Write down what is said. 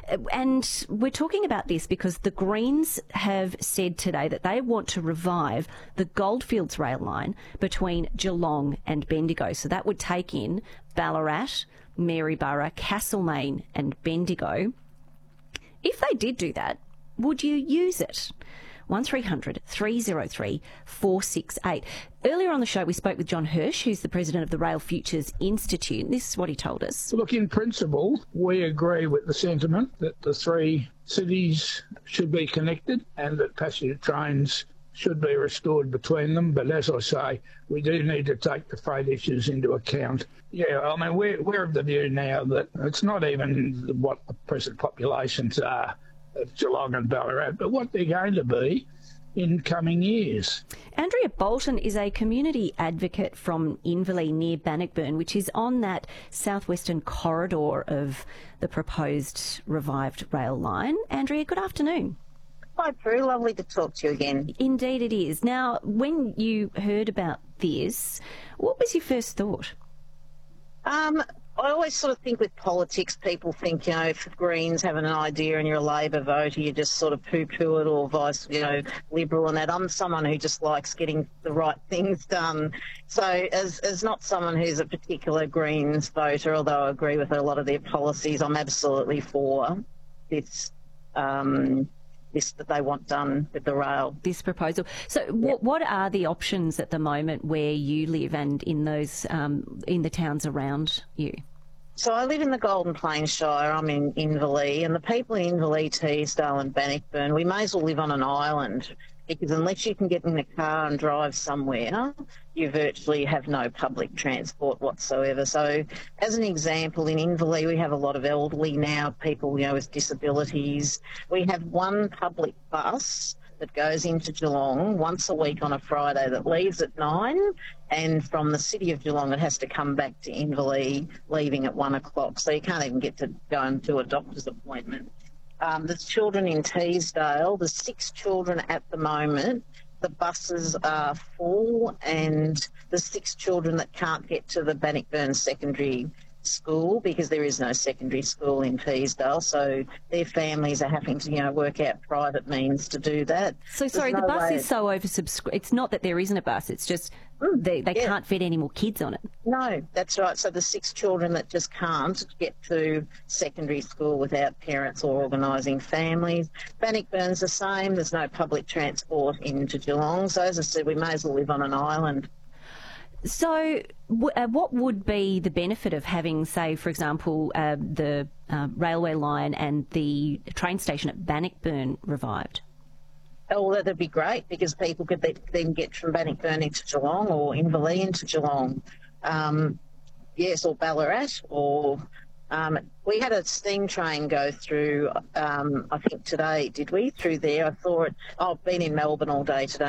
And we're talking about this because the Greens have said today that they want to revive the Goldfields rail line between Geelong and Bendigo. So that would take in Ballarat, Maryborough, Castlemaine and Bendigo. If they did do that, would you use it? 1300 303 468. Earlier on the show, we spoke with John Hirsch, who's the president of the Rail Futures Institute. This is what he told us. Look, in principle, we agree with the sentiment that the three cities should be connected and that passenger trains should be restored between them. But as I say, we do need to take the freight issues into account. Yeah, I mean, we're of the view now that it's not even what the present populations are of Geelong and Ballarat, but what they're going to be in coming years. Andrea Bolton is a community advocate from Inverleigh near Bannockburn, which is on that southwestern corridor of the proposed revived rail line. Andrea, good afternoon. Hi, Prue. Lovely to talk to you again. Indeed it is. Now, when you heard about this, what was your first thought? I always sort of think with politics, people think, you know, if the Greens have an idea and you're a Labor voter, you just sort of poo-poo it, or vice, you know, Liberal and that. I'm someone who just likes getting the right things done. So as not someone who's a particular Greens voter, although I agree with a lot of their policies, I'm absolutely for this this that they want done with the rail. This proposal. So what are the options at the moment where you live and in those in the towns around you? So I live in the Golden Plains Shire. I'm in Inverleigh, and the people in Inverleigh, Teesdale and Bannockburn, we may as well live on an island, because unless you can get in a car and drive somewhere, you virtually have no public transport whatsoever. So as an example, in Inverleigh, we have a lot of elderly now, people, you know, with disabilities. We have one public bus that goes into Geelong once a week on a Friday that leaves at 9, and from the city of Geelong it has to come back to Inverleigh, leaving at 1 o'clock. So you can't even get to go and do a doctor's appointment. There's children in Teesdale. There's 6 children at the moment. The buses are full, and there's 6 children that can't get to the Bannockburn Secondary School because there is no secondary school in Teesdale. So their families are having to, you know, work out private means to do that. So sorry, the bus is so oversubscribed. It's not that there isn't a bus. It's just they can't fit any more kids on it. No, that's right. So the 6 children that just can't get to secondary school without parents or organising families. Bannockburn's the same. There's no public transport into Geelong. So as I said, we may as well live on an island. So what would be the benefit of having, say, for example, the railway line and the train station at Bannockburn revived? Oh, that'd be great, because people could then get from Bannockburn into Geelong or Inverleigh into Geelong. Yes, or Ballarat, or we had a steam train go through, I think today, did we, through there? I thought, I've been in Melbourne all day today